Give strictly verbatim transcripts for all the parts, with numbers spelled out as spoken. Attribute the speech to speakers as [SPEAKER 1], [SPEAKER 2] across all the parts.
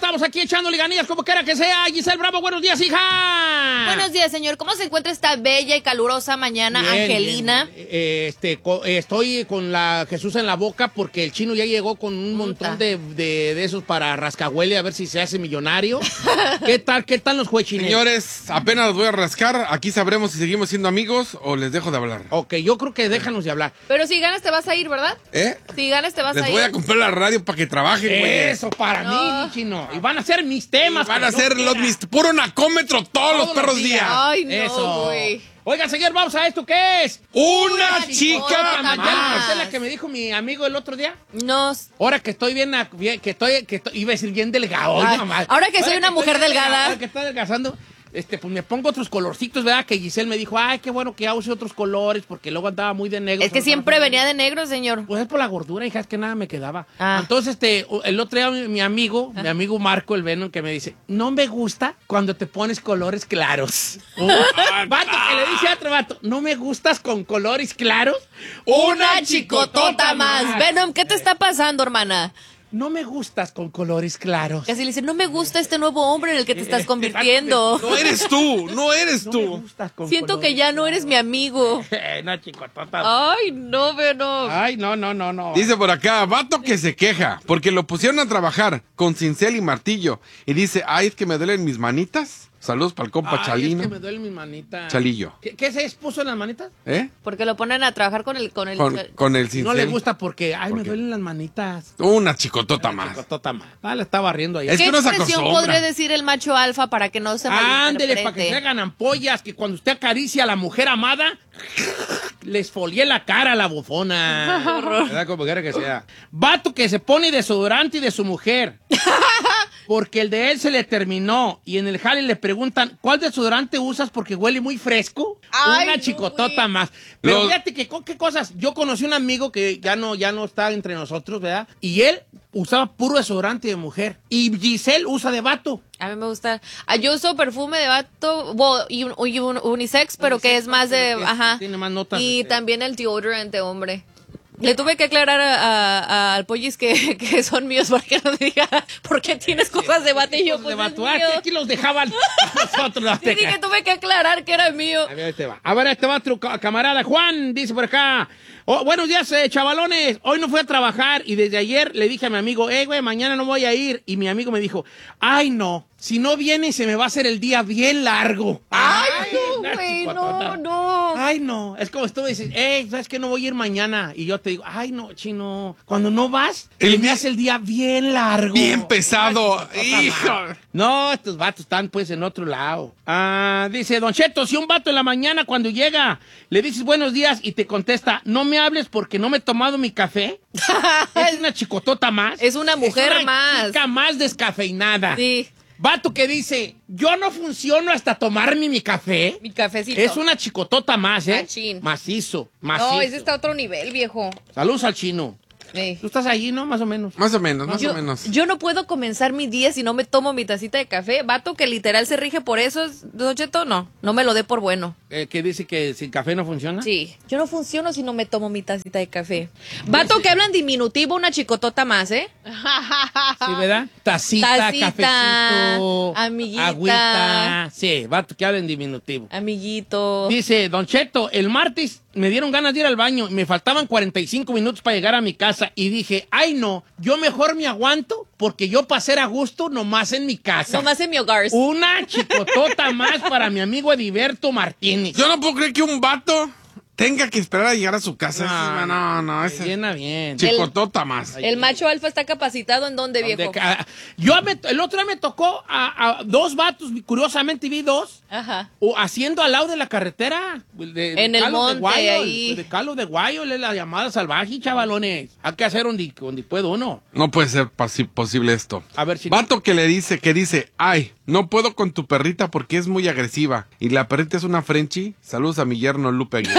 [SPEAKER 1] estamos aquí echándole ganillas como quiera que sea. Giselle Bravo, buenos días, hija.
[SPEAKER 2] Buenos días, señor. ¿Cómo se encuentra esta bella y calurosa mañana,
[SPEAKER 1] Bien,
[SPEAKER 2] Angelina?
[SPEAKER 1] bien. Eh, este, co- eh, estoy con la Jesús en la boca porque el chino ya llegó con un montón de, de, de esos para rascahuele a ver si se hace millonario. ¿Qué tal? ¿Qué tal los juechines?
[SPEAKER 3] Señores, apenas los voy a rascar. Aquí sabremos si seguimos siendo amigos o les dejo de hablar.
[SPEAKER 1] Ok, yo creo que déjanos de hablar.
[SPEAKER 2] Pero si ganas te vas a ir, ¿verdad?
[SPEAKER 3] ¿Eh?
[SPEAKER 2] Si ganas te vas
[SPEAKER 3] Les
[SPEAKER 2] a ir.
[SPEAKER 3] voy a comprar la radio para que trabajen, güey.
[SPEAKER 1] Eso, para
[SPEAKER 2] No.
[SPEAKER 1] mí, mi chino. Y van a ser mis temas.
[SPEAKER 3] Y van a
[SPEAKER 1] que yo
[SPEAKER 3] ser los
[SPEAKER 1] quiera.
[SPEAKER 3] mis puro nacómetro todos los perros días.
[SPEAKER 2] Ay, no,
[SPEAKER 1] Eso.
[SPEAKER 2] güey.
[SPEAKER 1] Oiga, señor, vamos a esto. ¿Qué es?
[SPEAKER 3] Una
[SPEAKER 2] Una
[SPEAKER 3] chica
[SPEAKER 2] chicota
[SPEAKER 1] ¿Ya
[SPEAKER 3] más.
[SPEAKER 1] es la que me dijo mi amigo el otro día?
[SPEAKER 2] No.
[SPEAKER 1] Ahora que estoy bien, bien que estoy, que estoy, iba a decir bien delgado.
[SPEAKER 2] Ay,
[SPEAKER 1] Ay, mamá.
[SPEAKER 2] ahora que soy una
[SPEAKER 1] estoy
[SPEAKER 2] mujer delgada.
[SPEAKER 1] Ahora que estoy adelgazando, este, pues me pongo otros colorcitos, ¿verdad? Que Giselle me dijo, ay, qué bueno que ya use otros colores, porque luego andaba muy de negro.
[SPEAKER 2] Es que siempre venía de negro, señor.
[SPEAKER 1] Pues es por la gordura, hija, es que nada me quedaba.
[SPEAKER 2] Ah.
[SPEAKER 1] Entonces, este, el otro día mi, mi amigo, mi amigo Marco, el Venom, que me dice, no me gusta cuando te pones colores claros. Vato que le dice a otro vato, no me gustas con colores claros.
[SPEAKER 2] Una chicotota más. Venom, ¿qué te está pasando, hermana?
[SPEAKER 1] No me gustas con colores claros.
[SPEAKER 2] Casi le dice, no me gusta este nuevo hombre en el que te estás convirtiendo.
[SPEAKER 3] No eres tú, no eres
[SPEAKER 1] No me
[SPEAKER 3] tú.
[SPEAKER 1] gustas con
[SPEAKER 2] Siento que
[SPEAKER 1] colores
[SPEAKER 2] ya no eres mi amigo.
[SPEAKER 1] claros. No, chicotota.
[SPEAKER 2] Ay, no, Venom.
[SPEAKER 1] Ay, no, no, no, no.
[SPEAKER 3] Dice por acá, vato que se queja, porque lo pusieron a trabajar con cincel y martillo. Y dice, ay, es que me duelen mis manitas. Saludos para el compa
[SPEAKER 1] Ay,
[SPEAKER 3] Chalino.
[SPEAKER 1] es que me duele mi manita.
[SPEAKER 3] Chalillo.
[SPEAKER 1] ¿Qué, qué se puso en las manitas?
[SPEAKER 3] ¿Eh?
[SPEAKER 2] Porque lo ponen a trabajar con el... Con el
[SPEAKER 3] Con, con el cincel.
[SPEAKER 1] No le gusta porque, ay,
[SPEAKER 3] ¿Por
[SPEAKER 1] me
[SPEAKER 3] qué?
[SPEAKER 1] duelen las manitas.
[SPEAKER 3] Una chicotota más.
[SPEAKER 1] Chicotota más. Ah, le estaba riendo ahí.
[SPEAKER 3] Es
[SPEAKER 2] ¿Qué
[SPEAKER 3] que uno se
[SPEAKER 2] expresión
[SPEAKER 3] acostumbra.
[SPEAKER 2] podría decir el macho alfa para que no se
[SPEAKER 1] Ándele, para que se
[SPEAKER 2] malinterprete?
[SPEAKER 1] hagan ampollas, que cuando usted acaricia a la mujer amada, les folie la cara a la bufona. ¿Verdad? Como quiera que sea. Vato que se pone desodorante de su mujer. Porque el de él se le terminó. Y en el jale le preguntan, ¿cuál desodorante usas porque huele muy fresco?
[SPEAKER 2] Ay,
[SPEAKER 1] Una
[SPEAKER 2] no,
[SPEAKER 1] chicotota
[SPEAKER 2] güey.
[SPEAKER 1] más. Pero
[SPEAKER 3] Los-
[SPEAKER 1] fíjate que co- qué cosas. Yo conocí un amigo que ya no, ya no está entre nosotros, ¿verdad? Y él usaba puro desodorante de mujer. Y Giselle usa de vato.
[SPEAKER 2] A mí me gusta. Ah, yo uso perfume de vato bueno, y, un- y un- unisex, pero que es más de...
[SPEAKER 1] pero que es-
[SPEAKER 2] Ajá.
[SPEAKER 1] tiene más notas,
[SPEAKER 2] Y
[SPEAKER 1] este.
[SPEAKER 2] también el deodorant de hombre. Le tuve que aclarar a- a- a- al pollis que, que son míos para que no diga por qué tienes cosas de vato y yo,
[SPEAKER 1] Los
[SPEAKER 2] pues
[SPEAKER 1] de
[SPEAKER 2] es
[SPEAKER 1] vato. Ah,
[SPEAKER 2] mío.
[SPEAKER 1] que aquí los dejaban a nosotros. Los
[SPEAKER 2] Sí, dije, tuve que aclarar que era mío.
[SPEAKER 1] A ver, este va. A ver, este va otro ca- camarada. Juan dice por acá. Oh, buenos días, eh, chavalones. Hoy no fui a trabajar y desde ayer le dije a mi amigo, eh, güey, mañana no voy a ir. Y mi amigo me dijo, ay, no, si no viene se me va a hacer el día bien largo.
[SPEAKER 2] Ay, no,
[SPEAKER 1] una
[SPEAKER 2] güey,
[SPEAKER 1] chicotota.
[SPEAKER 2] no, no.
[SPEAKER 1] Ay, no. Es como si tú dices, eh, ¿sabes que no voy a ir mañana? Y yo te digo, ay, no, chino. Cuando no vas,
[SPEAKER 3] El
[SPEAKER 1] el me
[SPEAKER 3] día-
[SPEAKER 1] hace el día bien largo.
[SPEAKER 3] Bien pesado.
[SPEAKER 1] Ay, chicotota,
[SPEAKER 3] Hijo.
[SPEAKER 1] ma. No, estos vatos están pues en otro lado. Ah, dice, Don Cheto, si un vato en la mañana cuando llega le dices buenos días y te contesta, no me hables porque no me he tomado mi café, es una chicotota más.
[SPEAKER 2] Es una mujer
[SPEAKER 1] una
[SPEAKER 2] más.
[SPEAKER 1] chica más descafeinada.
[SPEAKER 2] Sí,
[SPEAKER 1] Vato que dice, yo no funciono hasta tomarme mi café.
[SPEAKER 2] mi cafecito.
[SPEAKER 1] Es una chicotota más, ¿eh?
[SPEAKER 2] Machín.
[SPEAKER 1] Macizo, macizo.
[SPEAKER 2] No, ese está a otro nivel, viejo.
[SPEAKER 1] Saludos al chino.
[SPEAKER 2] Eh.
[SPEAKER 1] Tú estás allí, ¿no? Más o menos.
[SPEAKER 3] Más o menos, más
[SPEAKER 2] Yo,
[SPEAKER 3] o menos.
[SPEAKER 2] yo no puedo comenzar mi día si no me tomo mi tacita de café. Vato que literal se rige por eso, Don Cheto, no. No me lo dé por bueno.
[SPEAKER 1] Eh, que dice que sin café no funciona.
[SPEAKER 2] Sí. Yo no funciono si no me tomo mi tacita de café. Vato que hablan diminutivo, una chicotota más, ¿eh?
[SPEAKER 1] Sí, ¿verdad? Tacita,
[SPEAKER 2] Tacita,
[SPEAKER 1] cafecito,
[SPEAKER 2] amiguita.
[SPEAKER 1] agüita. Sí, vato que habla en diminutivo.
[SPEAKER 2] Amiguito.
[SPEAKER 1] Dice, Don Cheto, el martes me dieron ganas de ir al baño y me faltaban cuarenta y cinco minutos para llegar a mi casa y dije, ay no, yo mejor me aguanto porque yo pasé a gusto nomás en mi casa.
[SPEAKER 2] Nomás en mi hogar.
[SPEAKER 1] Una chicotota más para mi amigo Ediberto Martínez.
[SPEAKER 3] Yo no puedo creer que un vato tenga que esperar a llegar a su casa.
[SPEAKER 1] No,
[SPEAKER 3] No, no, no.
[SPEAKER 1] Se
[SPEAKER 3] Ese
[SPEAKER 1] llena bien.
[SPEAKER 3] chicotota más.
[SPEAKER 2] El macho alfa está capacitado en dónde, viejo.
[SPEAKER 1] Donde ca- Yo me- el otro día me tocó a, a dos vatos, curiosamente vi dos,
[SPEAKER 2] Ajá.
[SPEAKER 1] o haciendo al lado de la carretera. de-
[SPEAKER 2] En el
[SPEAKER 1] Calo de
[SPEAKER 2] monte,
[SPEAKER 1] Guayo,
[SPEAKER 2] ahí.
[SPEAKER 1] De Calo de Guayo, es la llamada salvaje, chavalones. Hay que hacer donde, donde puede uno.
[SPEAKER 3] No puede ser posi- posible esto.
[SPEAKER 1] A ver si...
[SPEAKER 3] Vato que le dice, que dice, ay, no puedo con tu perrita porque es muy agresiva. Y la perrita es una Frenchie. Saludos a mi yerno Lupe Aguilar.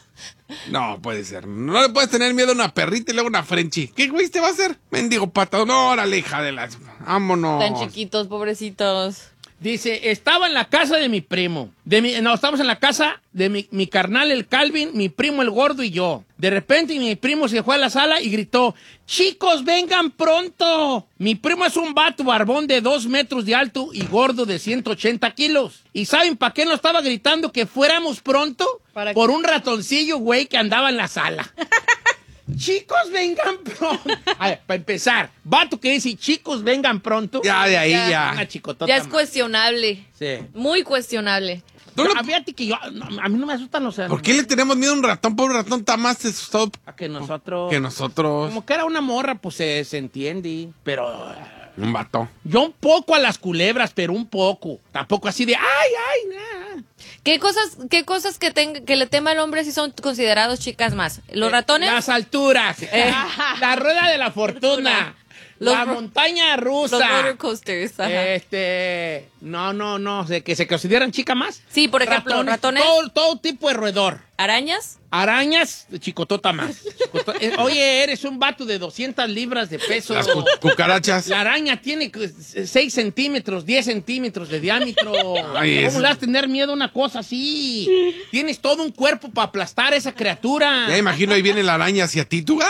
[SPEAKER 3] No, puede ser. No le puedes tener miedo a una perrita y luego una Frenchie. ¿Qué güey te va a hacer? Mendigo pato. No, órale, hija de las... Vámonos.
[SPEAKER 2] Tan chiquitos, pobrecitos.
[SPEAKER 1] Dice, estaba en la casa de mi primo. De mi, no, estamos en la casa de mi, mi carnal, el Calvin, mi primo, el gordo y yo. De repente mi primo se fue a la sala y gritó, ¡chicos, vengan pronto! Mi primo es un vato barbón de dos metros de alto y gordo de ciento ochenta kilos. ¿Y saben para qué nos estaba gritando que fuéramos pronto?
[SPEAKER 2] ¿Para
[SPEAKER 1] Por
[SPEAKER 2] qué?
[SPEAKER 1] un ratoncillo, güey, que andaba en la sala. Chicos, vengan pronto. A ver, para empezar, vato que dice, chicos, vengan pronto.
[SPEAKER 3] Ya, de ahí,
[SPEAKER 2] Ya.
[SPEAKER 3] ya.
[SPEAKER 1] Una chicotota
[SPEAKER 2] Ya es
[SPEAKER 1] más.
[SPEAKER 2] cuestionable.
[SPEAKER 1] Sí.
[SPEAKER 2] Muy cuestionable.
[SPEAKER 3] ¿Tú no-
[SPEAKER 1] No, fíjate que yo, no, a mí no me asustan los
[SPEAKER 3] ¿Por qué le tenemos miedo a un ratón? Pobre ratón está más asustado
[SPEAKER 1] A que nosotros...
[SPEAKER 3] que nosotros.
[SPEAKER 1] Como que era una morra, pues se, se entiende. Pero
[SPEAKER 3] Un vato.
[SPEAKER 1] yo un poco a las culebras, pero un poco. Tampoco así de, ay, ay, nah.
[SPEAKER 2] ¿Qué cosas, qué cosas que, tenga, que le tema al hombre si son considerados chicas más? ¿Los
[SPEAKER 1] Eh,
[SPEAKER 2] ratones?
[SPEAKER 1] Las alturas. La rueda de la fortuna.
[SPEAKER 2] Los
[SPEAKER 1] la
[SPEAKER 2] ro-
[SPEAKER 1] montaña rusa.
[SPEAKER 2] Los roller coasters. Ajá.
[SPEAKER 1] Este, no, no, no, de que se consideran chica más.
[SPEAKER 2] Sí, por ejemplo, ratones.
[SPEAKER 1] Todo, todo tipo de roedor.
[SPEAKER 2] ¿Arañas?
[SPEAKER 1] Arañas, chicotota más. Chicoto- eh, Oye, eres un vato de doscientas libras de peso.
[SPEAKER 3] Las cu- cucarachas.
[SPEAKER 1] La araña tiene seis centímetros, diez centímetros de diámetro.
[SPEAKER 3] Ay,
[SPEAKER 1] ¿Cómo
[SPEAKER 3] eso-
[SPEAKER 1] le vas a tener miedo a una cosa así? Tienes todo un cuerpo para aplastar a esa criatura.
[SPEAKER 3] Ya imagino ahí viene la araña hacia ti. Tú. ¡Ah!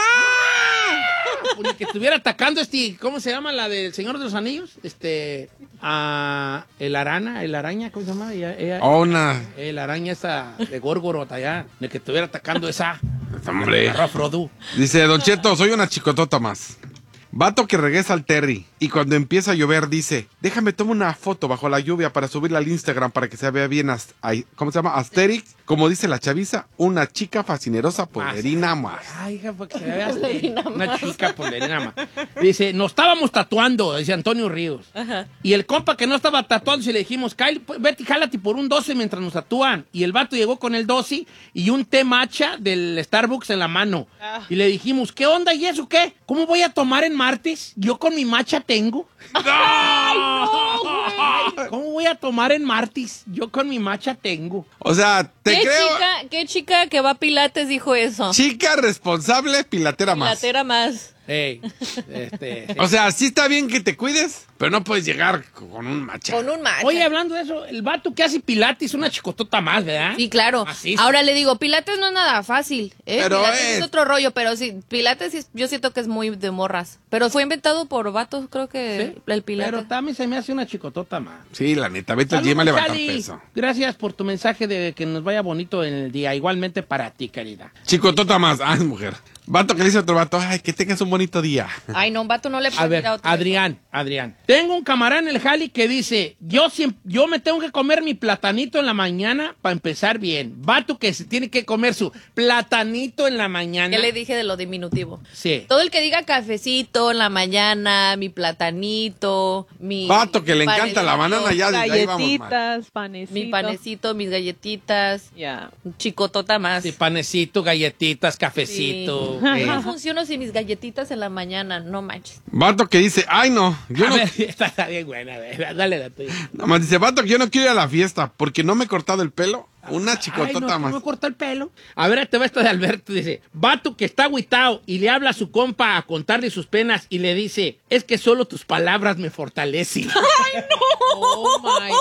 [SPEAKER 1] Ni que estuviera atacando este, ¿cómo se llama la del Señor de los Anillos? Este, ah, el arana, el araña, ¿cómo se llama? Ella- ella-
[SPEAKER 3] Oh, una.
[SPEAKER 1] El araña esa de Gorgoroth allá, de que estuviera atacando esa.
[SPEAKER 3] Hombre.
[SPEAKER 1] Agarró a Frodo.
[SPEAKER 3] Dice, Don Cheto, soy una chicotota más. Vato que regresa al Terry y cuando empieza a llover dice, déjame tomar una foto bajo la lluvia para subirla al Instagram para que se vea bien, as- ay, ¿cómo se llama? Asterix, como dice la chaviza, una chica fascinerosa poderina más.
[SPEAKER 1] Ay, hija, porque se vea así, una chica polerina más. Dice, nos estábamos tatuando, dice Antonio Ríos. Y el compa que no estaba tatuando, se le dijimos, Kyle, pues, vete y jálate por un doce mientras nos tatúan. Y el vato llegó con el doce y un té matcha del Starbucks en la mano. Y le dijimos, ¿qué onda y eso qué? ¿Cómo voy a tomar en martes? Yo con mi matcha tengo. ¿Cómo voy a tomar en martes? Yo con mi matcha tengo.
[SPEAKER 3] O sea, te
[SPEAKER 2] ¿Qué
[SPEAKER 3] creo,
[SPEAKER 2] chica, ¿Qué chica que va a Pilates dijo eso?
[SPEAKER 3] chica responsable, pilatera más.
[SPEAKER 2] Pilatera más.
[SPEAKER 1] Ey, este,
[SPEAKER 3] O sea, sí está bien que te cuides, pero no puedes llegar con un macha.
[SPEAKER 2] Con un matcha.
[SPEAKER 1] Oye, hablando de eso, el vato que hace pilates, una chicotota más, ¿verdad?
[SPEAKER 2] Sí, claro.
[SPEAKER 1] Así es.
[SPEAKER 2] Ahora le digo, Pilates no es nada fácil. ¿eh?
[SPEAKER 3] Pero
[SPEAKER 2] Pilates
[SPEAKER 3] es-
[SPEAKER 2] es otro rollo, pero sí, Pilates sí- yo siento que es muy de morras. Pero fue inventado por vatos, creo que
[SPEAKER 1] Sí,
[SPEAKER 2] el Pilates.
[SPEAKER 1] Pero también se me hace una chicotota más.
[SPEAKER 3] Sí, la neta, vete al
[SPEAKER 1] Saludos,
[SPEAKER 3] gym a levantar
[SPEAKER 1] Cali.
[SPEAKER 3] peso.
[SPEAKER 1] Gracias por tu mensaje de que nos vaya bonito en el día. Igualmente para ti, querida.
[SPEAKER 3] Chicotota más. Ah, es mujer. Vato que le dice a otro vato, ay, que tengas un bonito día.
[SPEAKER 2] Ay, no, un vato no le
[SPEAKER 1] A
[SPEAKER 2] puede
[SPEAKER 1] ver,
[SPEAKER 2] ir a otro.
[SPEAKER 1] Adrián, Adrián. Tengo un camarada en el Jali que dice, yo, siem- yo me tengo que comer mi platanito en la mañana para empezar bien. Vato que se tiene que comer su platanito en la mañana.
[SPEAKER 2] ¿Qué le dije de lo diminutivo?
[SPEAKER 1] Sí.
[SPEAKER 2] Todo el que diga cafecito en la mañana, mi platanito, mi...
[SPEAKER 3] Vato que le
[SPEAKER 2] mi
[SPEAKER 3] encanta la
[SPEAKER 2] panecito,
[SPEAKER 3] banana, ya desde ahí vamos mal.
[SPEAKER 4] Galletitas, panecito.
[SPEAKER 2] Mi panecito, mis galletitas,
[SPEAKER 4] Ya.
[SPEAKER 2] chicotota más.
[SPEAKER 1] Sí, panecito, galletitas, cafecito.
[SPEAKER 2] Sí.
[SPEAKER 1] eh.
[SPEAKER 2] No funciono sin mis galletitas en la mañana, no manches.
[SPEAKER 3] Vato que dice, ay, no. Yo
[SPEAKER 1] A
[SPEAKER 3] no.
[SPEAKER 1] ver, esta está bien buena. a ver, dale la tuya.
[SPEAKER 3] Nada más dice, vato que yo no quiero ir a la fiesta porque no me he cortado el pelo. Una
[SPEAKER 1] Ay,
[SPEAKER 3] chicotota
[SPEAKER 1] no,
[SPEAKER 3] más.
[SPEAKER 1] no me corta el pelo. A ver, te va esta de Alberto. Dice, vato que está agüitado y le habla a su compa a contarle sus penas y le dice, es que solo tus palabras me fortalecen.
[SPEAKER 4] Oh my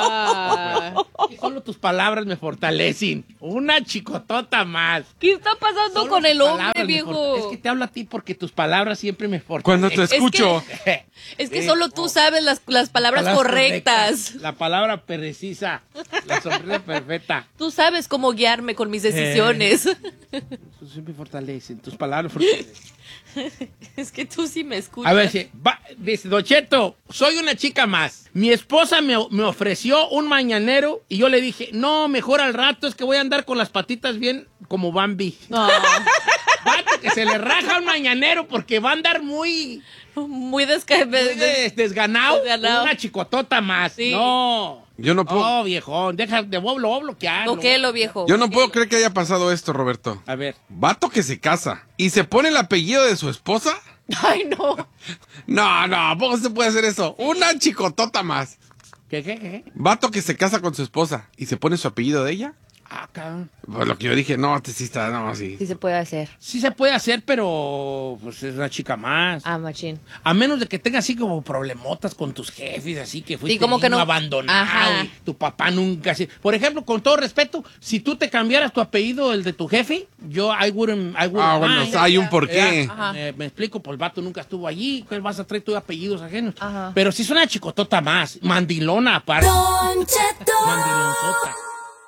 [SPEAKER 4] God.
[SPEAKER 1] Que solo tus palabras me fortalecen. Una chicotota más.
[SPEAKER 2] ¿Qué está pasando
[SPEAKER 1] Solo
[SPEAKER 2] con
[SPEAKER 1] tus
[SPEAKER 2] el hombre,
[SPEAKER 1] palabras me
[SPEAKER 2] viejo?
[SPEAKER 1] forta- Es que te hablo a ti porque tus palabras siempre me
[SPEAKER 3] Cuando te
[SPEAKER 1] fortalecen.
[SPEAKER 3] escucho.
[SPEAKER 2] Es que solo tú sabes las, las palabras, correctas.
[SPEAKER 1] La palabra precisa. La sonrisa perfecta.
[SPEAKER 2] Tú sabes cómo guiarme con mis decisiones.
[SPEAKER 1] Tú siempre fortalecen. Tus palabras fortalecen.
[SPEAKER 2] Es que tú sí me escuchas.
[SPEAKER 1] A ver, sí, va, dice, Don Cheto, soy una chica más. Mi esposa me, me ofreció un mañanero y yo le dije, no, mejor al rato, es que voy a andar con las patitas bien como Bambi.
[SPEAKER 4] No.
[SPEAKER 1] Vato, que se le raja un mañanero porque va a andar muy,
[SPEAKER 2] Muy desca...
[SPEAKER 1] muy des- desganado.
[SPEAKER 2] Desganado.
[SPEAKER 1] Una chicotota más.
[SPEAKER 2] Sí.
[SPEAKER 1] No.
[SPEAKER 3] Yo no puedo.
[SPEAKER 1] No, viejón, deja, de, lo voy a bloquear.
[SPEAKER 2] ¿O qué, lo viejo?
[SPEAKER 3] Yo no puedo creer que haya pasado esto, Roberto.
[SPEAKER 1] A ver.
[SPEAKER 3] Vato que se casa y se pone el apellido de su esposa.
[SPEAKER 2] Ay, no.
[SPEAKER 3] No, no, ¿a poco se puede hacer eso? Una chicotota más.
[SPEAKER 1] ¿Qué, qué, qué?
[SPEAKER 3] Vato que se casa con su esposa y se pone su apellido de ella.
[SPEAKER 1] Ah, cabrón.
[SPEAKER 3] Pues lo que yo dije, no, este sí está, no, sí.
[SPEAKER 2] Sí se puede hacer.
[SPEAKER 1] Sí se puede hacer, pero pues es una chica más.
[SPEAKER 2] Ah, machín.
[SPEAKER 1] A menos de que tengas así como problemotas con tus jefes, así que fuiste
[SPEAKER 2] Sí, como que
[SPEAKER 1] niño
[SPEAKER 2] no-
[SPEAKER 1] abandonado.
[SPEAKER 2] Ajá.
[SPEAKER 1] Y tu papá nunca así. Por ejemplo, con todo respeto, si tú te cambiaras tu apellido, el de tu jefe, yo, I wouldn't, I wouldn't
[SPEAKER 3] Ah, bueno,
[SPEAKER 1] mind.
[SPEAKER 3] o sea, hay un porqué.
[SPEAKER 1] Ya, Me, me explico, pues el vato nunca estuvo allí, pues vas a traer tus apellidos ajenos.
[SPEAKER 2] Ajá.
[SPEAKER 1] Pero si es una chicotota más, mandilona aparte. Mandilonzota.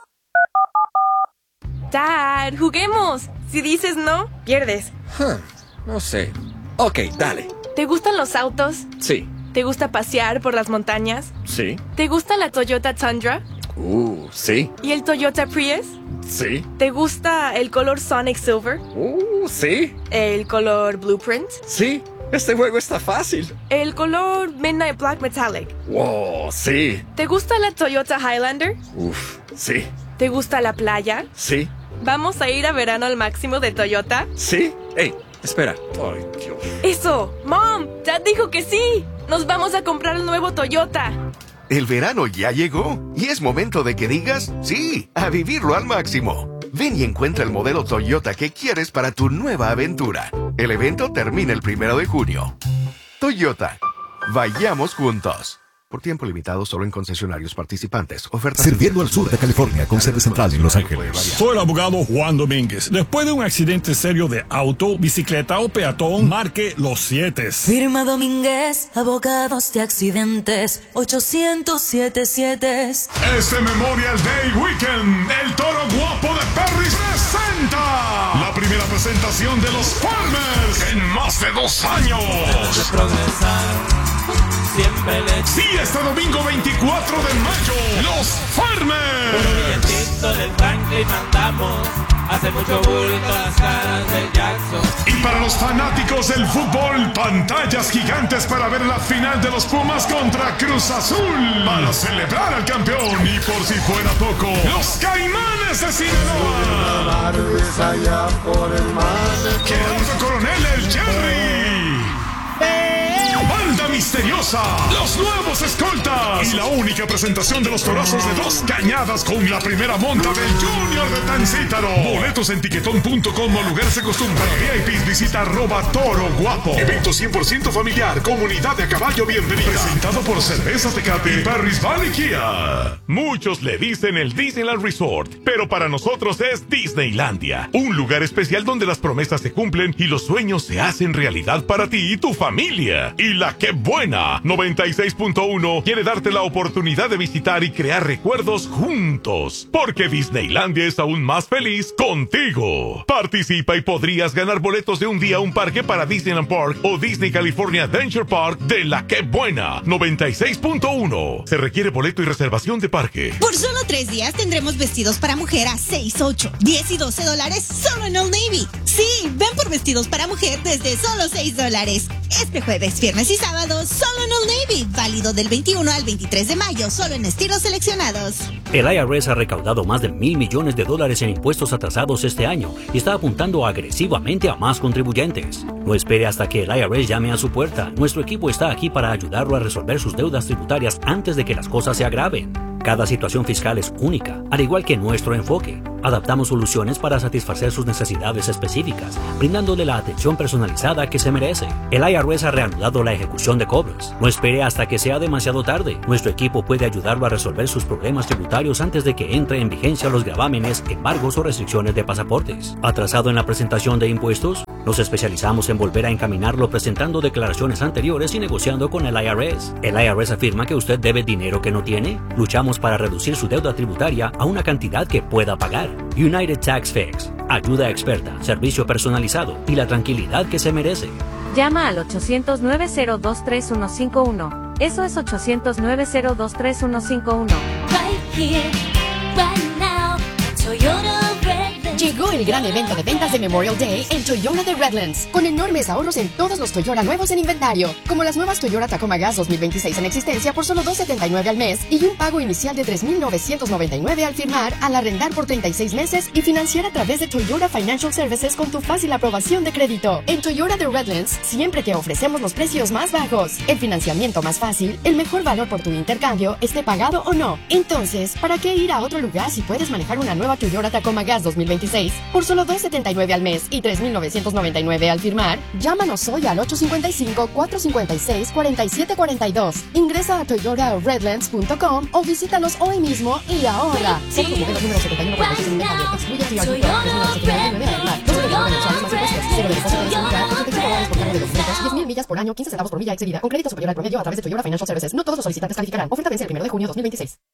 [SPEAKER 5] Dad, juguemos. Si dices no, pierdes.
[SPEAKER 6] Huh, no sé. Ok, dale.
[SPEAKER 5] ¿Te gustan los autos?
[SPEAKER 6] Sí,
[SPEAKER 5] ¿Te gusta pasear por las montañas?
[SPEAKER 6] sí.
[SPEAKER 5] ¿Te gusta la Toyota Tundra?
[SPEAKER 6] Uh, sí,
[SPEAKER 5] ¿Y el Toyota Prius?
[SPEAKER 6] sí.
[SPEAKER 5] ¿Te gusta el color Sonic Silver?
[SPEAKER 6] Uh, sí,
[SPEAKER 5] ¿El color Blueprint?
[SPEAKER 6] sí. Este juego está fácil.
[SPEAKER 5] ¿El color Midnight Black Metallic?
[SPEAKER 6] Wow, sí.
[SPEAKER 5] ¿Te gusta la Toyota Highlander?
[SPEAKER 6] Uf, sí,
[SPEAKER 5] ¿Te gusta la playa?
[SPEAKER 6] sí,
[SPEAKER 5] ¿Vamos a ir a verano al máximo de Toyota?
[SPEAKER 6] sí. Ey, espera. Ay, Dios.
[SPEAKER 5] ¡Eso! ¡Mom! ¡Dad dijo que sí! ¡Nos vamos a comprar el nuevo Toyota!
[SPEAKER 7] El verano ya llegó y es momento de que digas sí, a vivirlo al máximo. Ven y encuentra el modelo Toyota que quieres para tu nueva aventura. El evento termina el primero de junio. Toyota, vayamos juntos. Por tiempo limitado solo en concesionarios participantes. Ofertas
[SPEAKER 8] Sirviendo al sur de California con sede central en Los Ángeles.
[SPEAKER 9] Soy el abogado Juan Domínguez. Después de un accidente serio de auto, bicicleta o peatón, marque los siete.
[SPEAKER 10] Firma Domínguez, abogados de accidentes, ochocientos setenta y siete.
[SPEAKER 9] Este Memorial Day Weekend, el Toro Guapo de Perris presenta la primera presentación de los Farmers en más de dos años. Sí, este domingo veinticuatro de mayo, los Farmers. Y para los fanáticos del fútbol, pantallas gigantes para ver la final de los Pumas contra Cruz Azul. Para celebrar al campeón y por si fuera poco, los Caimanes de Sinaloa. Gerardo Coronel, el Jerry. Banda Misteriosa, los nuevos escoltas y la única presentación de los torazos de Dos Cañadas con la primera monta del Junior de Tancítaro. Boletos en tiquetón punto com o lugar se acostumbra. V I P visita arroba Toro Guapo. Evento cien por ciento familiar, comunidad de a caballo bienvenida. Presentado por Cervezas Tecate y Perris Valley Kia. Muchos le dicen el Disneyland Resort, pero para nosotros es Disneylandia. Un lugar especial donde las promesas se cumplen y los sueños se hacen realidad para ti y tu familia. Y la que buena noventa y seis punto uno quiere darte la oportunidad de visitar y crear recuerdos juntos, porque Disneylandia es aún más feliz contigo. Participa y podrías ganar boletos de un día a un parque para Disneyland Park o Disney California Adventure Park de la que buena noventa y seis punto uno. Se requiere boleto y reservación de parque.
[SPEAKER 11] Por solo tres días tendremos vestidos para mujer a seis, ocho, diez y doce dólares solo en Old Navy. Sí, ven por vestidos para mujer desde solo seis dólares. Este jueves, viernes y sábado solo en Old Navy. Válido del veintiuno al veintitrés de mayo, solo en estilos seleccionados.
[SPEAKER 12] El I R S ha recaudado más de mil millones de dólares en impuestos atrasados este año y está apuntando agresivamente a más contribuyentes. No espere hasta que el I R S llame a su puerta. Nuestro equipo está aquí para ayudarlo a resolver sus deudas tributarias antes de que las cosas se agraven. Cada situación fiscal es única, al igual que nuestro enfoque. Adaptamos soluciones para satisfacer sus necesidades específicas, brindándole la atención personalizada que se merece. El I R S ha reanudado la ejecución de cobros. No espere hasta que sea demasiado tarde. Nuestro equipo puede ayudarlo a resolver sus problemas tributarios antes de que entre en vigencia los gravámenes, embargos o restricciones de pasaportes. ¿Atrasado en la presentación de impuestos? Nos especializamos en volver a encaminarlo presentando declaraciones anteriores y negociando con el I R S. ¿El I R S afirma que usted debe dinero que no tiene? Luchamos para reducir su deuda tributaria a una cantidad que pueda pagar. United Tax Fix. Ayuda experta, servicio personalizado y la tranquilidad que se merece.
[SPEAKER 13] Llama al ochocientos, nueve cero dos, tres uno cinco uno. Eso es ochocientos, nueve cero dos, tres uno cinco uno.
[SPEAKER 10] Right here, right now, Toyota Redland.
[SPEAKER 11] Llegó
[SPEAKER 14] el gran evento de ventas de Memorial Day en Toyota de Redlands, con enormes ahorros en todos los Toyota nuevos en inventario, como las nuevas Toyota Tacoma Gas dos mil veintiséis en existencia por solo dos setenta y nueve al mes y un pago inicial de tres mil novecientos noventa y nueve al firmar, al arrendar por treinta y seis meses y financiar a través de Toyota Financial Services con tu fácil aprobación de crédito. En Toyota de Redlands siempre te ofrecemos los precios más bajos, el financiamiento más fácil, el mejor valor por tu intercambio, esté pagado o no. Entonces, ¿para qué ir a otro lugar si puedes manejar una nueva Toyota Tacoma Gas dos mil veintiséis por solo dos setenta y nueve al mes y tres mil novecientos noventa y nueve al firmar? Llámanos hoy al ocho cinco cinco, cuatro cinco seis, cuatro siete cuatro dos. Ingresa a toyota redlands punto com o visítanos hoy mismo y ahorra. Todos los modelos número setenta y uno cuarenta y seis en inventario. Excluye T R G Pro tres mil novecientos noventa y nueve además. dos setenta y nueve mensuales más impuestos. Cero de depósito de seguridad. ochenta y cinco dólares por cargo de documentos. diez mil millas por año. quince centavos por milla excedida. Con crédito superior al promedio a través de Toyota Financial Services. No todos los solicitantes calificarán. Oferta vence el primero de junio de dos mil veintiséis.